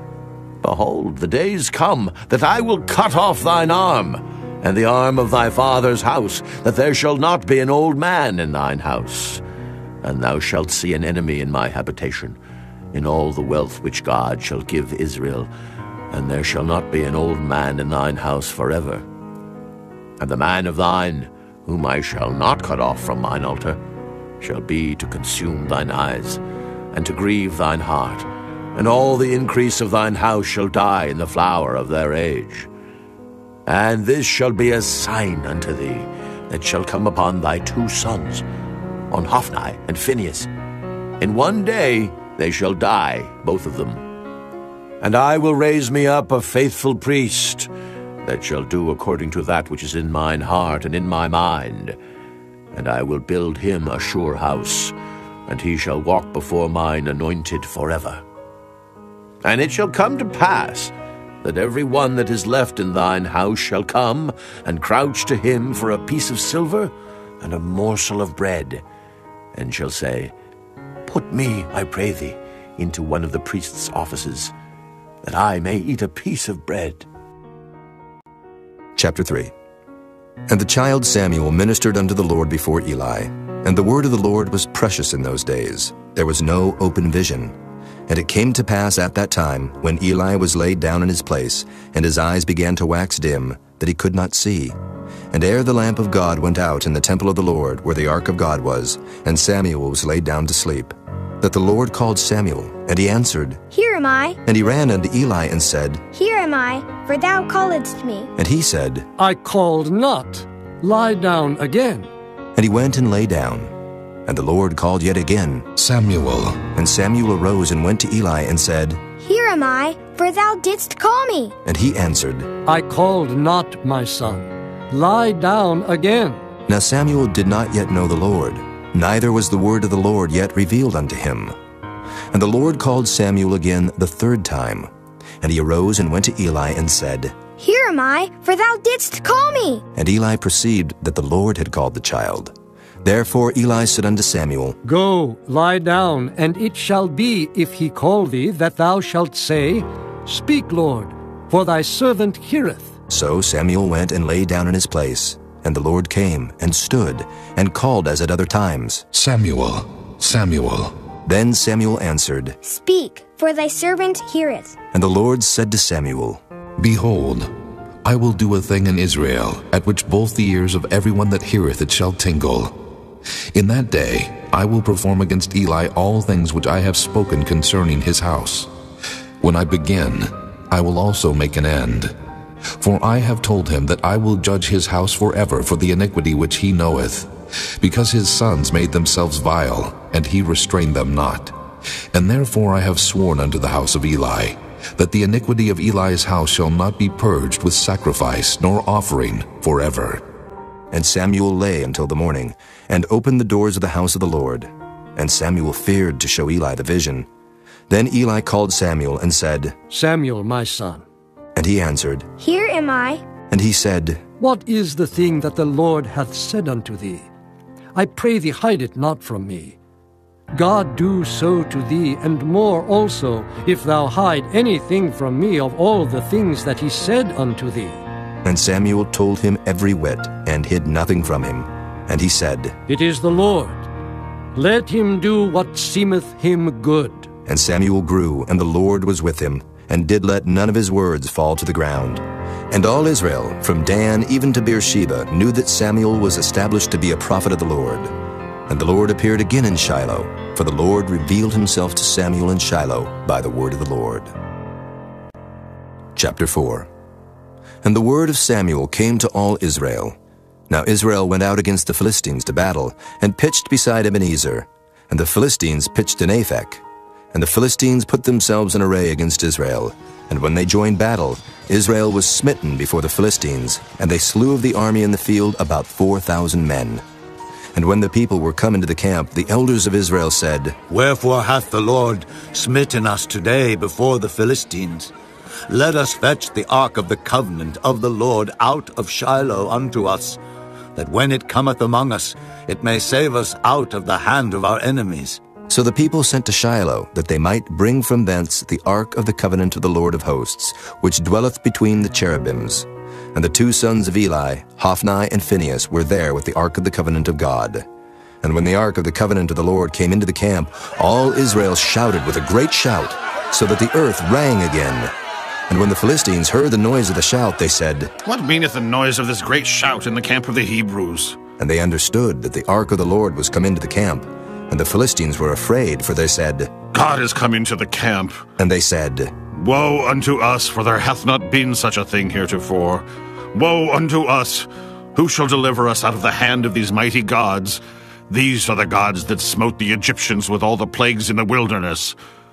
Behold, the days come that I will cut off thine arm, and the arm of thy father's house, that there shall not be an old man in thine house. And thou shalt see an enemy in my habitation, in all the wealth which God shall give Israel, and there shall not be an old man in thine house forever. And the man of thine, whom I shall not cut off from mine altar, shall be to consume thine eyes, and to grieve thine heart, and all the increase of thine house shall die in the flower of their age. And this shall be a sign unto thee, that shall come upon thy two sons, on Hophni and Phinehas. In one day they shall die, both of them. And I will raise me up a faithful priest, that shall do according to that which is in mine heart and in my mind. And I will build him a sure house, and he shall walk before mine anointed forever. And it shall come to pass, that every one that is left in thine house shall come, and crouch to him for a piece of silver and a morsel of bread, and shall say, Put me, I pray thee, into one of the priest's offices, that I may eat a piece of bread. Chapter three. And the child Samuel ministered unto the Lord before Eli. And the word of the Lord was precious in those days. There was no open vision. And it came to pass at that time, when Eli was laid down in his place, and his eyes began to wax dim, that he could not see. And ere the lamp of God went out in the temple of the Lord, where the ark of God was, and Samuel was laid down to sleep, that the Lord called Samuel, and he answered, Here am I. And he ran unto Eli and said, Here am I, for thou calledst me. And he said, I called not. Lie down again. And he went and lay down. And the Lord called yet again, Samuel. And Samuel arose and went to Eli and said, Here am I, for thou didst call me. And he answered, I called not, my son. Lie down again. Now Samuel did not yet know the Lord, neither was the word of the Lord yet revealed unto him. And the Lord called Samuel again the third time. And he arose and went to Eli and said, Here am I, for thou didst call me. And Eli perceived that the Lord had called the child. Therefore Eli said unto Samuel, Go, lie down, and it shall be, if he call thee, that thou shalt say, Speak, Lord, for thy servant heareth. So Samuel went and lay down in his place. And the Lord came and stood and called as at other times, Samuel, Samuel. Then Samuel answered, Speak, for thy servant heareth. And the Lord said to Samuel, Behold, I will do a thing in Israel, at which both the ears of everyone that heareth it shall tingle. In that day I will perform against Eli all things which I have spoken concerning his house. When I begin, I will also make an end. For I have told him that I will judge his house forever for the iniquity which he knoweth, because his sons made themselves vile, and he restrained them not. And therefore I have sworn unto the house of Eli, that the iniquity of Eli's house shall not be purged with sacrifice nor offering forever. And Samuel lay until the morning, and opened the doors of the house of the Lord. And Samuel feared to show Eli the vision. Then Eli called Samuel and said, Samuel, my son. And he answered, Here am I. And he said, What is the thing that the Lord hath said unto thee? I pray thee, hide it not from me. God do so to thee, and more also, if thou hide anything from me of all the things that he said unto thee. And Samuel told him every whit, and hid nothing from him. And he said, It is the Lord. Let him do what seemeth him good. And Samuel grew, and the Lord was with him, and did let none of his words fall to the ground. And all Israel, from Dan even to Beersheba, knew that Samuel was established to be a prophet of the Lord. And the Lord appeared again in Shiloh, for the Lord revealed himself to Samuel in Shiloh by the word of the Lord. Chapter four. And the word of Samuel came to all Israel. Now Israel went out against the Philistines to battle, and pitched beside Ebenezer. And the Philistines pitched in Aphek. And the Philistines put themselves in array against Israel. And when they joined battle, Israel was smitten before the Philistines, and they slew of the army in the field about four thousand men. And when the people were come into the camp, the elders of Israel said, Wherefore hath the Lord smitten us today before the Philistines? Let us fetch the ark of the covenant of the Lord out of Shiloh unto us, that when it cometh among us, it may save us out of the hand of our enemies. So the people sent to Shiloh, that they might bring from thence the ark of the covenant of the Lord of hosts, which dwelleth between the cherubims. And the two sons of Eli, Hophni and Phinehas, were there with the ark of the covenant of God. And when the ark of the covenant of the Lord came into the camp, all Israel shouted with a great shout, so that the earth rang again. And when the Philistines heard the noise of the shout, they said, What meaneth the noise of this great shout in the camp of the Hebrews? And they understood that the ark of the Lord was come into the camp. And the Philistines were afraid, for they said, God is come into the camp. And they said, Woe unto us, for there hath not been such a thing heretofore. Woe unto us! Who shall deliver us out of the hand of these mighty gods? These are the gods that smote the Egyptians with all the plagues in the wilderness.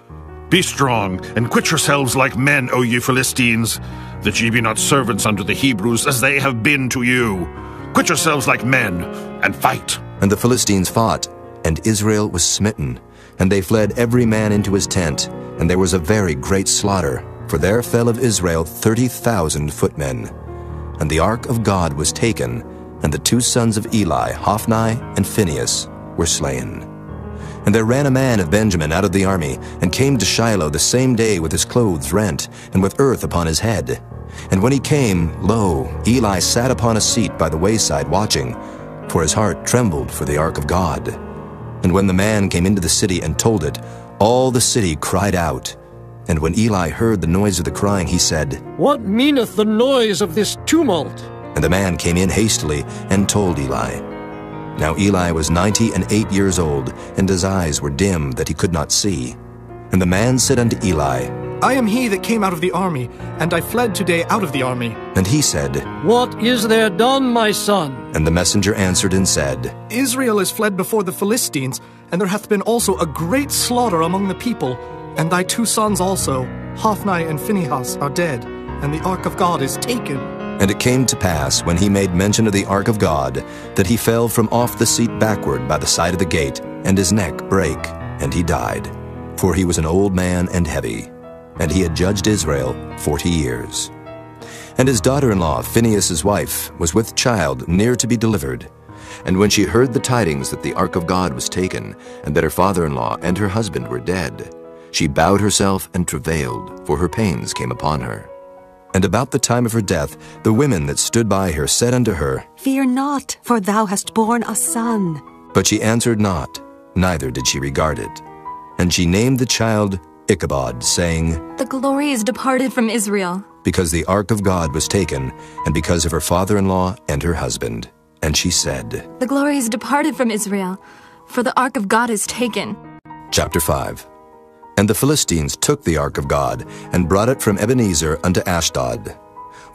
Be strong, and quit yourselves like men, O ye Philistines, that ye be not servants unto the Hebrews, as they have been to you. Quit yourselves like men, and fight. And the Philistines fought, and Israel was smitten. And they fled every man into his tent, and there was a very great slaughter, for there fell of Israel thirty thousand footmen. And the ark of God was taken, and the two sons of Eli, Hophni and Phinehas, were slain. And there ran a man of Benjamin out of the army, and came to Shiloh the same day with his clothes rent, and with earth upon his head. And when he came, lo, Eli sat upon a seat by the wayside watching, for his heart trembled for the ark of God. And when the man came into the city and told it, all the city cried out. And when Eli heard the noise of the crying, he said, What meaneth the noise of this tumult? And the man came in hastily and told Eli. Now Eli was ninety and eight years old, and his eyes were dim that he could not see. And the man said unto Eli, I am he that came out of the army, and I fled today out of the army. And he said, What is there done, my son? And the messenger answered and said, Israel is fled before the Philistines, and there hath been also a great slaughter among the people, and thy two sons also, Hophni and Phinehas, are dead, and the ark of God is taken. And it came to pass, when he made mention of the ark of God, that he fell from off the seat backward by the side of the gate, and his neck brake, and he died. For he was an old man and heavy, and he had judged Israel forty years. And his daughter-in-law, Phinehas' wife, was with child near to be delivered. And when she heard the tidings that the ark of God was taken, and that her father-in-law and her husband were dead, she bowed herself and travailed, for her pains came upon her. And about the time of her death, the women that stood by her said unto her, Fear not, for thou hast borne a son. But she answered not, neither did she regard it. And she named the child Ichabod, saying, The glory is departed from Israel. Because the ark of God was taken, and because of her father-in-law and her husband. And she said, The glory is departed from Israel, for the ark of God is taken. Chapter five. And the Philistines took the ark of God, and brought it from Ebenezer unto Ashdod.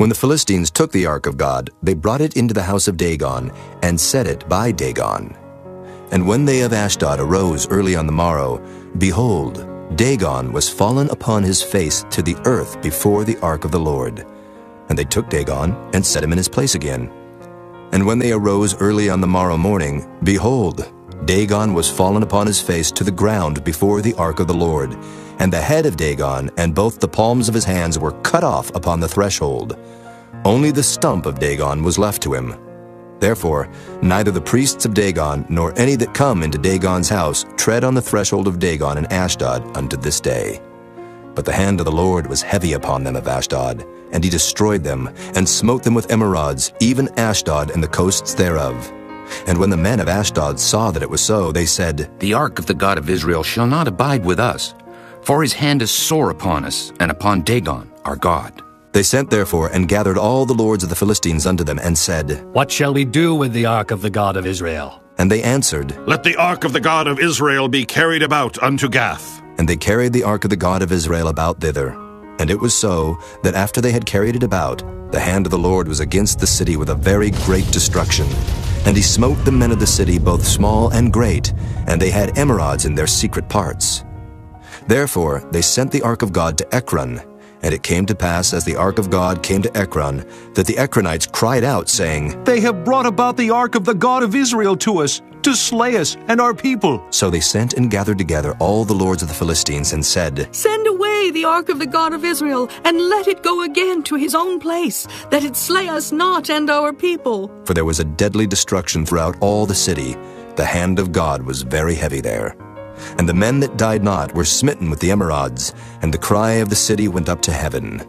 When the Philistines took the ark of God, they brought it into the house of Dagon, and set it by Dagon. And when they of Ashdod arose early on the morrow, behold, Dagon was fallen upon his face to the earth before the ark of the Lord. And they took Dagon, and set him in his place again. And when they arose early on the morrow morning, behold, Dagon was fallen upon his face to the ground before the ark of the Lord, and the head of Dagon and both the palms of his hands were cut off upon the threshold. Only the stump of Dagon was left to him. Therefore, neither the priests of Dagon nor any that come into Dagon's house tread on the threshold of Dagon in Ashdod unto this day. But the hand of the Lord was heavy upon them of Ashdod, and he destroyed them, and smote them with emerods, even Ashdod and the coasts thereof. And when the men of Ashdod saw that it was so, they said, The ark of the God of Israel shall not abide with us, for his hand is sore upon us, and upon Dagon our God. They sent therefore and gathered all the lords of the Philistines unto them, and said, What shall we do with the ark of the God of Israel? And they answered, Let the ark of the God of Israel be carried about unto Gath. And they carried the ark of the God of Israel about thither. And it was so, that after they had carried it about, the hand of the Lord was against the city with a very great destruction. And he smote the men of the city, both small and great, and they had emerods in their secret parts. Therefore they sent the ark of God to Ekron. And it came to pass, as the ark of God came to Ekron, that the Ekronites cried out, saying, They have brought about the ark of the God of Israel to us, to slay us and our people. So they sent and gathered together all the lords of the Philistines, and said, Send away the ark of the God of Israel, and let it go again to his own place, that it slay us not and our people. For there was a deadly destruction throughout all the city. The hand of God was very heavy there. And the men that died not were smitten with the emerods, and the cry of the city went up to heaven.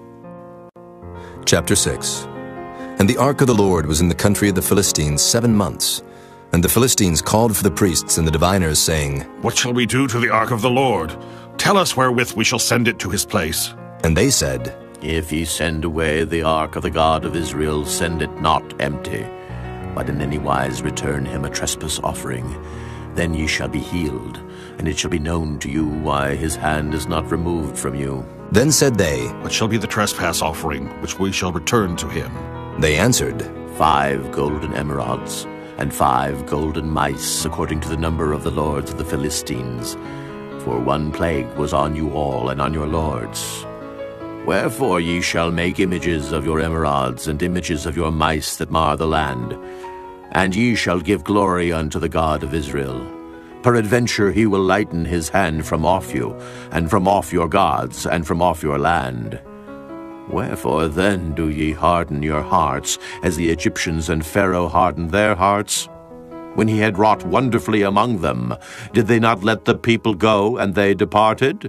Chapter six. And the ark of the Lord was in the country of the Philistines seven months. And the Philistines called for the priests and the diviners, saying, What shall we do to the ark of the Lord? Tell us wherewith we shall send it to his place. And they said, If ye send away the ark of the God of Israel, send it not empty, but in any wise return him a trespass offering. Then ye shall be healed, and it shall be known to you why his hand is not removed from you. Then said they, What shall be the trespass offering, which we shall return to him? They answered, Five golden emerods, and five golden mice, according to the number of the lords of the Philistines. For one plague was on you all, and on your lords. Wherefore ye shall make images of your emerods, and images of your mice that mar the land. And ye shall give glory unto the God of Israel. Peradventure he will lighten his hand from off you, and from off your gods, and from off your land. Wherefore then do ye harden your hearts, as the Egyptians and Pharaoh hardened their hearts? When he had wrought wonderfully among them, did they not let the people go, and they departed?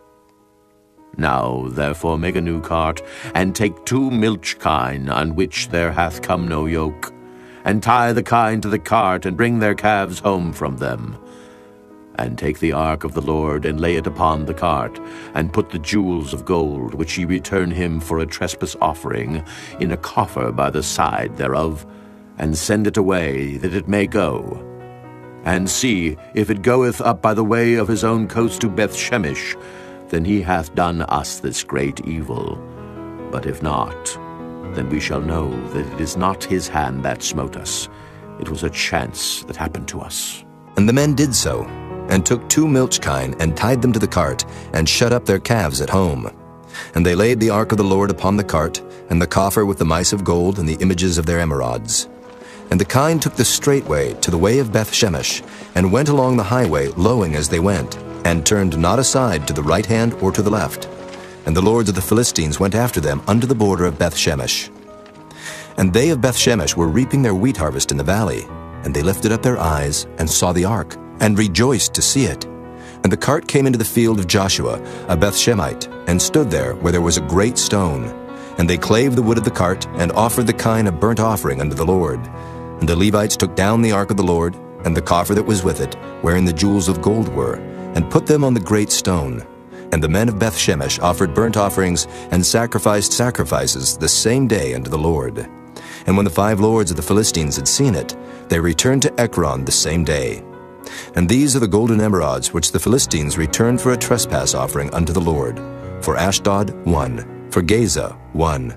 Now therefore make a new cart, and take two milch kine, on which there hath come no yoke, and tie the kine to the cart, and bring their calves home from them. And take the ark of the Lord, and lay it upon the cart, and put the jewels of gold, which ye return him for a trespass offering, in a coffer by the side thereof, and send it away, that it may go. And see, if it goeth up by the way of his own coast to Bethshemesh, then he hath done us this great evil. But if not, then we shall know that it is not his hand that smote us. It was a chance that happened to us. And the men did so, and took two milch kine, and tied them to the cart, and shut up their calves at home. And they laid the ark of the Lord upon the cart, and the coffer with the mice of gold, and the images of their emerods. And the kine took the straight way to the way of Bethshemesh, and went along the highway, lowing as they went, and turned not aside to the right hand or to the left. And the lords of the Philistines went after them unto the border of Bethshemesh. And they of Bethshemesh were reaping their wheat harvest in the valley. And they lifted up their eyes, and saw the ark, and rejoiced to see it. And the cart came into the field of Joshua, a Bethshemite, and stood there where there was a great stone. And they clave the wood of the cart, and offered the kine a burnt offering unto the Lord. And the Levites took down the ark of the Lord, and the coffer that was with it, wherein the jewels of gold were, and put them on the great stone. And the men of Bethshemesh offered burnt offerings, and sacrificed sacrifices the same day unto the Lord. And when the five lords of the Philistines had seen it, they returned to Ekron the same day. And these are the golden emerods which the Philistines returned for a trespass offering unto the Lord. For Ashdod, one. For Gaza, one.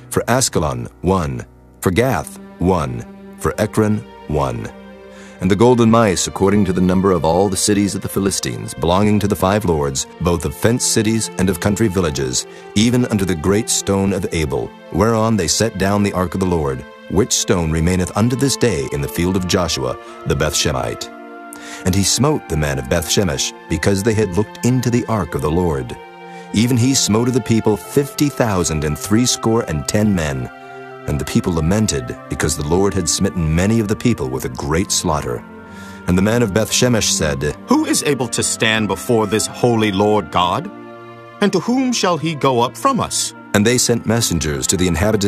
For Askelon, one. For Gath, one. For Ekron, one. And the golden mice, according to the number of all the cities of the Philistines, belonging to the five lords, both of fenced cities and of country villages, even unto the great stone of Abel, whereon they set down the ark of the Lord, which stone remaineth unto this day in the field of Joshua the Bethshemite. And he smote the men of Bethshemesh, because they had looked into the ark of the Lord. Even he smote of the people fifty thousand and threescore and ten men. And the people lamented, because the Lord had smitten many of the people with a great slaughter. And the men of Bethshemesh said, Who is able to stand before this holy Lord God? And to whom shall he go up from us? And they sent messengers to the inhabitants